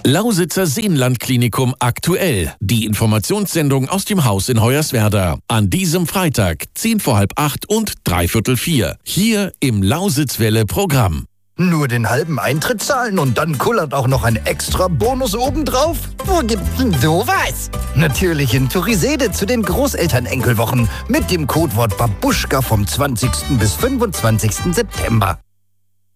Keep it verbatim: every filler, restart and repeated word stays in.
Lausitzer Seenlandklinikum aktuell. Die Informationssendung aus dem Haus in Hoyerswerda. An diesem Freitag, zehn vor halb acht und dreiviertel vier. Hier im Lausitzwelle-Programm. Nur den halben Eintritt zahlen und dann kullert auch noch ein extra Bonus obendrauf? Wo gibt's denn sowas? Natürlich in Turisede zu den Großelternenkelwochen mit dem Codewort Babuschka vom zwanzigsten bis fünfundzwanzigsten September.